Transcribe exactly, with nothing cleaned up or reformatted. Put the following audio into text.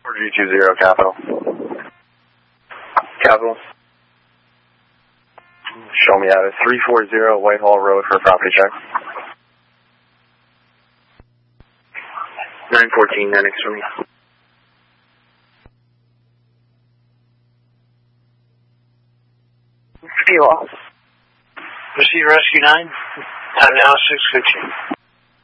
G two zero, Capital. Capital. Show me out at three forty Whitehall Road for a property check. nine fourteen, Nenix for me. Fuel. Receive Rescue nine. Time now, six fifteen.